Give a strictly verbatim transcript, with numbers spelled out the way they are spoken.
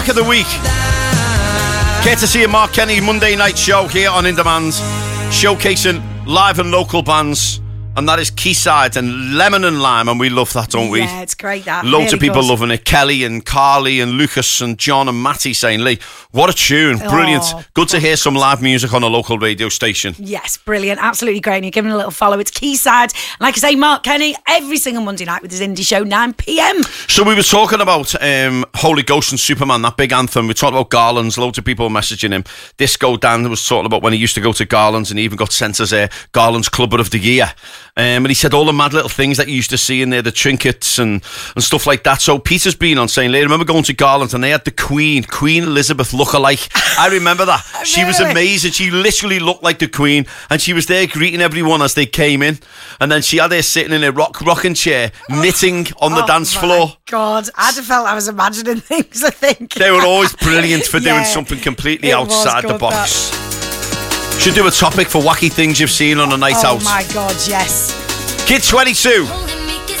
Of the week. Courtesy of Mark Kenny, Monday night show here on In Demand, showcasing live and local bands. And that is Quayside and Lemon and Lime, and we love that, don't we? Yeah, it's great, that. Loads really of people good. loving it. Kelly and Carly and Lucas and John and Matty saying, Lee, what a tune. Brilliant. Oh, good to hear some live music on a local radio station. Yes, brilliant. Absolutely great. And you're giving a little follow. It's Quayside. Like I say, Mark Kenny, every single Monday night with his indie show, nine p.m. So we were talking about um, Holy Ghost and Superman, that big anthem. We talked about Garland's. Loads of people were messaging him. Disco Dan was talking about when he used to go to Garland's, and he even got sent as uh, Garland's Clubber of the Year. Um, and he said all the mad little things that you used to see in there, the trinkets and, and stuff like that. So Peter's been on saying, I remember going to Garland's and they had the Queen, Queen Elizabeth lookalike. I remember that. She was amazing. She literally looked like the Queen, and she was there greeting everyone as they came in. And then she had her sitting in a rock rocking chair, knitting on the oh dance my floor. God, I'd have felt I was imagining things, I think. They were always brilliant for Yeah, doing something completely it was outside the good, box. Should do a topic for wacky things you've seen on a night oh out. my God, yes. Kid twenty-two.